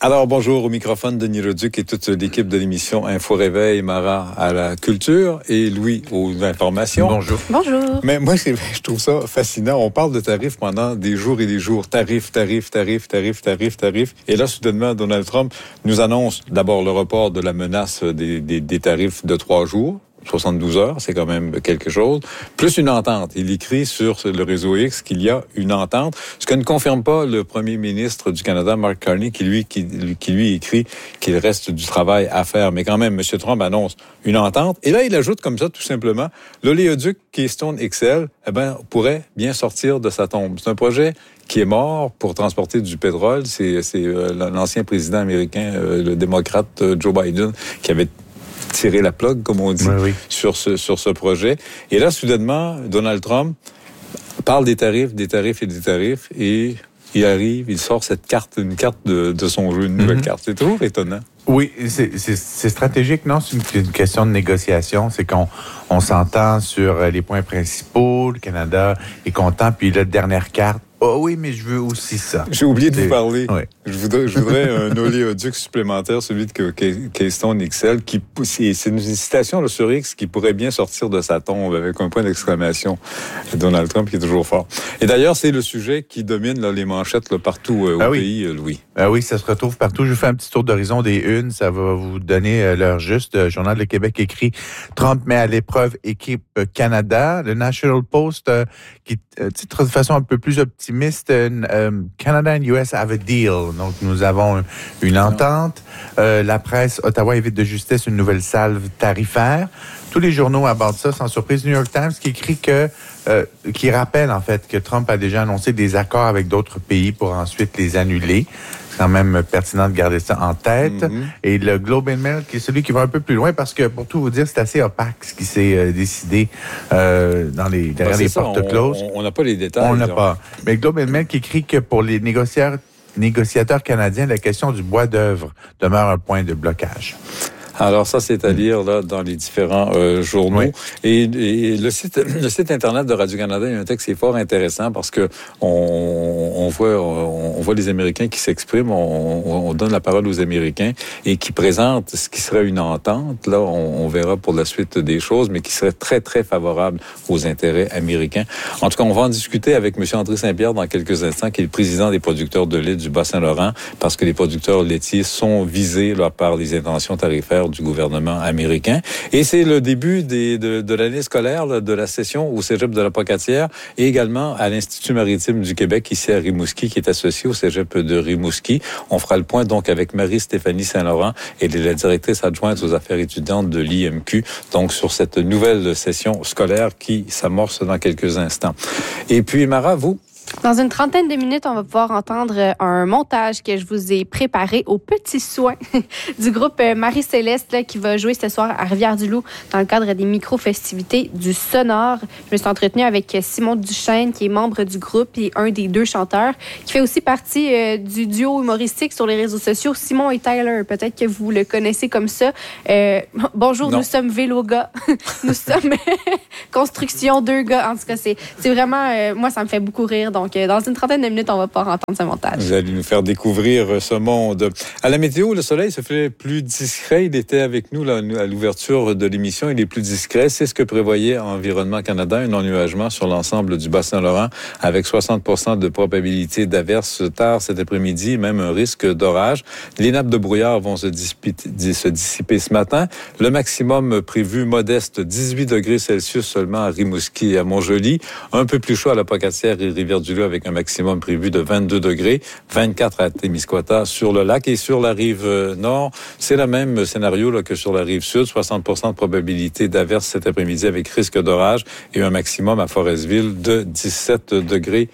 Alors, bonjour au microphone, Denis Leduc et toute l'équipe de l'émission Info Réveil, Mara à la culture et Louis aux informations. Bonjour. Bonjour. Mais moi, je trouve ça fascinant. On parle de tarifs pendant des jours et des jours. Tarifs. Et là, soudainement, Donald Trump nous annonce d'abord le report de la menace des tarifs de 3 jours. 72 heures, c'est quand même quelque chose. Plus une entente. Il écrit sur le réseau X qu'il y a une entente, ce que ne confirme pas le premier ministre du Canada, Mark Carney, qui lui écrit qu'il reste du travail à faire. Mais quand même, M. Trump annonce une entente. Et là, il ajoute comme ça, tout simplement, l'oléoduc Keystone XL, pourrait bien sortir de sa tombe. C'est un projet qui est mort pour transporter du pétrole. C'est l'ancien président américain, le démocrate Joe Biden, qui avait tirer la plug, comme on dit, sur ce projet. Et là, soudainement, Donald Trump parle des tarifs, et il sort une carte de son jeu, une nouvelle carte. C'est toujours étonnant. Oui, c'est stratégique, non? C'est une question de négociation. C'est qu'on s'entend sur les points principaux. Le Canada est content, puis la dernière carte. Oh oui, mais je veux aussi ça. J'ai oublié de vous parler. Oui. Je voudrais un oléoduc supplémentaire, celui de Keystone XL, c'est une citation là, sur X qui pourrait bien sortir de sa tombe avec un point d'exclamation. Donald Trump qui est toujours fort. Et d'ailleurs, c'est le sujet qui domine là, les manchettes là, partout au pays, Louis. Oui, ça se retrouve partout. Je fais un petit tour d'horizon des unes. Ça va vous donner l'heure juste. Le Journal de Québec écrit « Trump met à l'épreuve équipe Canada ». Le National Post qui titre de façon un peu plus optimiste « Canada and US have a deal ». Donc, nous avons une entente. La presse, Ottawa évite de justesse une nouvelle salve tarifaire. Tous les journaux abordent ça sans surprise. New York Times qui écrit qui rappelle en fait que Trump a déjà annoncé des accords avec d'autres pays pour ensuite les annuler. C'est quand même pertinent de garder ça en tête. Et le Globe and Mail, qui est celui qui va un peu plus loin, parce que, pour tout vous dire, c'est assez opaque ce qui s'est décidé derrière les portes closes. On n'a pas les détails. On n'a pas. Mais Globe and Mail qui écrit que pour les négociateurs canadiens, la question du bois d'œuvre demeure un point de blocage. Alors ça, c'est à lire là dans les différents journaux. Oui. Et le site internet de Radio-Canada, il y a un texte qui est fort intéressant parce que on voit les Américains qui s'expriment, on donne la parole aux Américains et qui présentent ce qui serait une entente. Là, on verra pour la suite des choses, mais qui serait très, très favorable aux intérêts américains. En tout cas, on va en discuter avec M. André Saint-Pierre dans quelques instants, qui est le président des producteurs de lait du Bas-Saint-Laurent, parce que les producteurs laitiers sont visés là, par les intentions tarifaires du gouvernement américain. Et c'est le début de l'année scolaire, là, de la session au Cégep de la Pocatière et également à l'Institut maritime du Québec, ici à Rimouski, qui est associé au Cégep de Rimouski. On fera le point donc avec Marie-Stéphanie Saint-Laurent, elle est la directrice adjointe aux affaires étudiantes de l'IMQ, donc sur cette nouvelle session scolaire qui s'amorce dans quelques instants. Et puis, Mara, vous? Dans une trentaine de minutes, on va pouvoir entendre un montage que je vous ai préparé aux petits soins du groupe Marie-Céleste là, qui va jouer ce soir à Rivière-du-Loup dans le cadre des micro-festivités du Sonore. Je me suis entretenue avec Simon Duchesne, qui est membre du groupe et un des 2 chanteurs, qui fait aussi partie du duo humoristique sur les réseaux sociaux, Simon et Tyler. Peut-être que vous le connaissez comme ça. Bonjour, non. Nous sommes Vélo gars. Nous sommes Construction 2 gars. En tout cas, c'est vraiment... moi, ça me fait beaucoup rire. Donc, dans une trentaine de minutes, on va pouvoir entendre ce montage. Vous allez nous faire découvrir ce monde. À la météo, le soleil se fait plus discret. Il était avec nous là, à l'ouverture de l'émission. Il est plus discret. C'est ce que prévoyait Environnement Canada, un ennuagement sur l'ensemble du Bas-Saint-Laurent avec 60% de probabilité d'averse tard cet après-midi, même un risque d'orage. Les nappes de brouillard vont se dissiper ce matin. Le maximum prévu modeste, 18 degrés Celsius seulement à Rimouski et à Montjoly. Un peu plus chaud à la Pocatière et Rivière-du-Loup avec un maximum prévu de 22 degrés, 24 à Témiscouata sur le lac et sur la rive nord. C'est le même scénario là, que sur la rive sud, 60% de probabilité d'averse cet après-midi avec risque d'orage et un maximum à Forestville de 17 degrés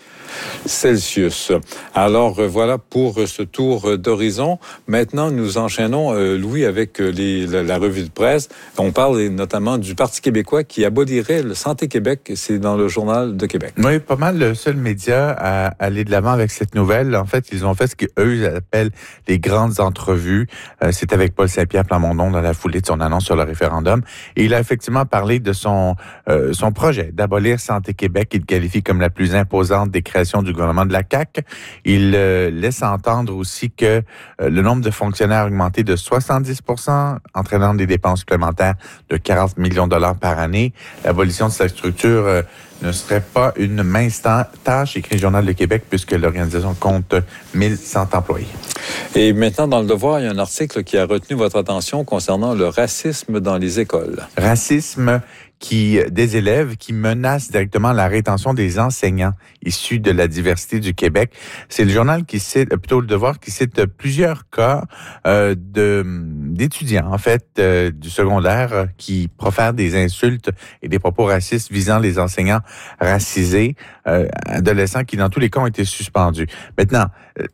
Celsius. Alors voilà pour ce tour d'horizon. Maintenant, nous enchaînons, Louis, avec la revue de presse. On parle notamment du Parti québécois qui abolirait le Santé Québec. C'est dans le Journal de Québec. Oui, pas mal le seul média à aller de l'avant avec cette nouvelle. En fait, ils ont fait ce qu'eux appellent les grandes entrevues. C'est avec Paul Saint-Pierre Plamondon dans la foulée de son annonce sur le référendum. Et il a effectivement parlé de son projet d'abolir Santé Québec, qu'il qualifie comme la plus imposante des créations l'administration du gouvernement de la CAQ. Il laisse entendre aussi que le nombre de fonctionnaires a augmenté de 70%, entraînant des dépenses supplémentaires de 40 millions de dollars par année. L'abolition de cette structure ne serait pas une mince tâche, écrit le Journal de Québec, puisque l'organisation compte 1100 employés. Et maintenant, dans Le Devoir, il y a un article qui a retenu votre attention concernant le racisme dans les écoles. Racisme des élèves qui menacent directement la rétention des enseignants issus de la diversité du Québec. C'est le journal qui cite, plutôt Le Devoir, qui cite plusieurs cas d'étudiants, en fait, du secondaire qui profèrent des insultes et des propos racistes visant les enseignants racisés, adolescents qui, dans tous les cas, ont été suspendus. Maintenant,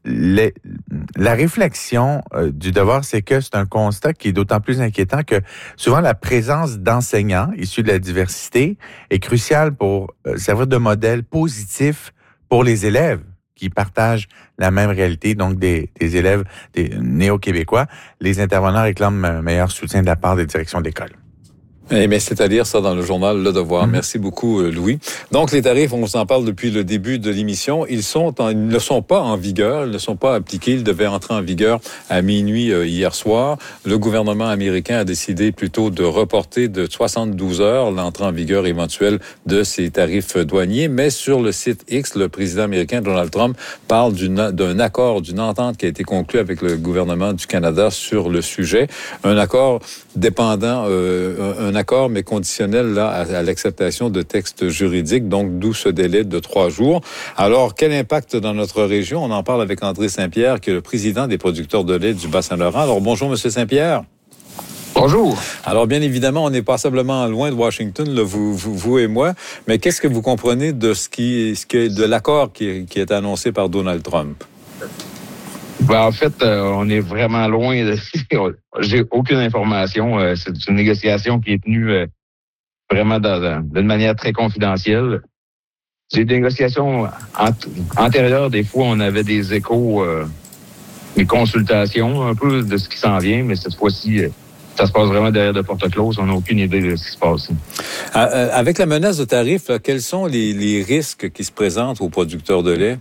la réflexion du Devoir, c'est que c'est un constat qui est d'autant plus inquiétant que souvent la présence d'enseignants issus de la diversité est cruciale pour servir de modèle positif pour les élèves qui partagent la même réalité, donc des élèves des néo-québécois. Les intervenants réclament un meilleur soutien de la part des directions d'école. Eh bien, c'est à lire ça dans le journal Le Devoir. Merci beaucoup, Louis. Donc, les tarifs, on vous en parle depuis le début de l'émission. Ils ne sont pas en vigueur, ils ne sont pas appliqués. Ils devaient entrer en vigueur à minuit hier soir. Le gouvernement américain a décidé plutôt de reporter de 72 heures l'entrée en vigueur éventuelle de ces tarifs douaniers. Mais sur le site X, le président américain Donald Trump parle d'un accord, d'une entente qui a été conclue avec le gouvernement du Canada sur le sujet. Un accord dépendant, un accord, mais conditionnel là à l'acceptation de textes juridiques, donc d'où ce délai de 3 jours. Alors, quel impact dans notre région? On en parle avec André Saint-Pierre, qui est le président des producteurs de lait du Bas-Saint-Laurent. Alors, bonjour, Monsieur Saint-Pierre. Bonjour. Alors, bien évidemment, on n'est passablement loin de Washington, là, vous et moi, mais qu'est-ce que vous comprenez de de l'accord qui est annoncé par Donald Trump? Ben, en fait, on est vraiment loin. J'ai aucune information. C'est une négociation qui est tenue vraiment d'une manière très confidentielle. C'est des négociations antérieures. Des fois, on avait des échos, des consultations un peu de ce qui s'en vient, mais cette fois-ci, ça se passe vraiment derrière de portes closes. On n'a aucune idée de ce qui se passe. Avec la menace de tarifs, là, quels sont les risques qui se présentent aux producteurs de lait?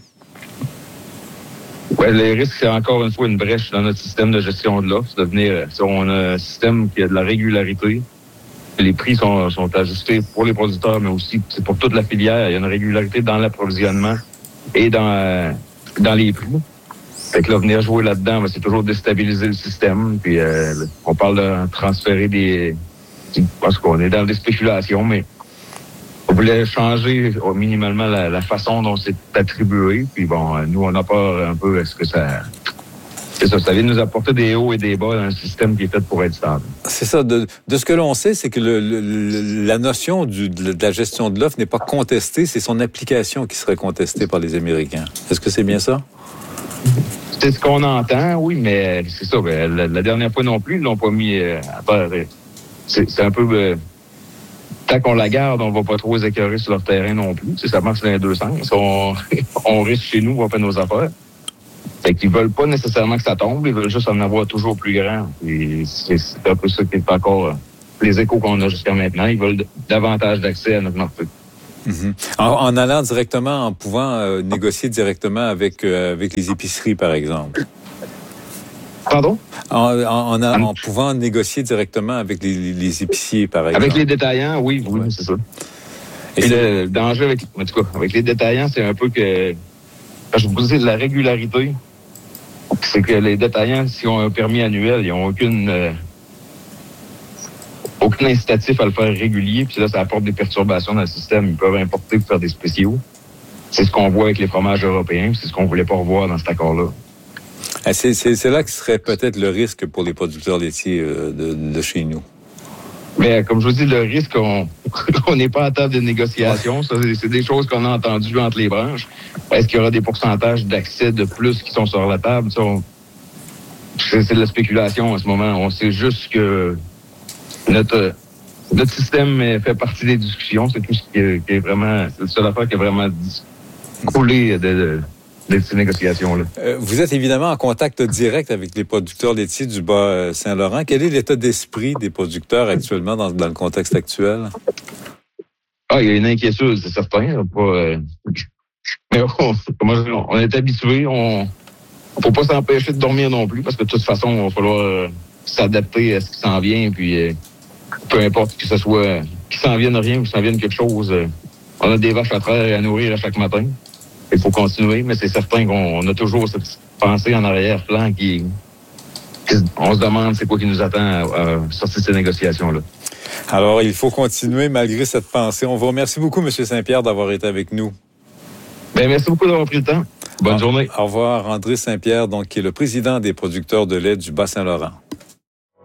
Ouais, les risques, c'est encore une fois une brèche dans notre système de gestion de l'offre. On a un système qui a de la régularité. Les prix sont ajustés pour les producteurs, mais aussi c'est pour toute la filière. Il y a une régularité dans l'approvisionnement et dans les prix. Fait que là, venir jouer là-dedans, c'est toujours déstabiliser le système. Puis on parle de transférer parce qu'on est dans des spéculations, mais on voulait changer minimalement la façon dont c'est attribué. Puis bon, nous, on a peur un peu, est-ce que ça... C'est ça vient nous apporter des hauts et des bas dans un système qui est fait pour être stable. C'est ça. De ce que l'on sait, c'est que la notion de la gestion de l'offre n'est pas contestée, c'est son application qui serait contestée par les Américains. Est-ce que c'est bien ça? C'est ce qu'on entend, oui, mais c'est ça. La dernière fois non plus, ils l'ont pas mis à part. C'est un peu... tant qu'on la garde, on va pas trop les écœurer sur leur terrain non plus. Ça marche dans les deux sens. On risque chez nous, on fait nos affaires. Fait qu'ils veulent pas nécessairement que ça tombe, ils veulent juste en avoir toujours plus grand. Et c'est un peu ça qui est encore les échos qu'on a jusqu'à maintenant. Ils veulent davantage d'accès à notre marché. Mm-hmm. En allant directement, en pouvant négocier directement avec les épiceries, par exemple. Pardon? En pouvant négocier directement avec les épiciers, par exemple. Avec les détaillants, oui, c'est ça. Et le danger avec les détaillants, c'est un peu que, quand je vous disais de la régularité, c'est que les détaillants, s'ils ont un permis annuel, ils n'ont aucun incitatif à le faire régulier, puis là, ça apporte des perturbations dans le système. Ils peuvent importer pour faire des spéciaux. C'est ce qu'on voit avec les fromages européens, c'est ce qu'on voulait pas revoir dans cet accord-là. C'est là que serait peut-être le risque pour les producteurs laitiers de chez nous. Mais comme je vous dis, le risque, on n'est pas à table de négociation. Ça, c'est des choses qu'on a entendues entre les branches. Est-ce qu'il y aura des pourcentages d'accès de plus qui sont sur la table? Ça, c'est de la spéculation en ce moment. On sait juste que notre système fait partie des discussions. C'est tout ce qui est vraiment... C'est la seule affaire qui est vraiment coulé de ces négociations-là. Vous êtes évidemment en contact direct avec les producteurs laitiers du Bas-Saint-Laurent. Quel est l'état d'esprit des producteurs actuellement dans le contexte actuel? Il y a une inquiétude, c'est certain. Mais on est habitué, on faut pas s'empêcher de dormir non plus, parce que de toute façon, il va falloir s'adapter à ce qui s'en vient, puis peu importe que ce soit qu'il s'en vienne rien ou qu'il s'en vienne quelque chose, on a des vaches à traire et à nourrir à chaque matin. Il faut continuer, mais c'est certain qu'on a toujours cette pensée en arrière-plan on se demande c'est quoi qui nous attend à sortir de ces négociations-là. Alors, il faut continuer malgré cette pensée. On vous remercie beaucoup, M. Saint-Pierre, d'avoir été avec nous. Bien, merci beaucoup d'avoir pris le temps. Bonne journée. Au revoir, André Saint-Pierre, donc, qui est le président des producteurs de lait du Bas-Saint-Laurent.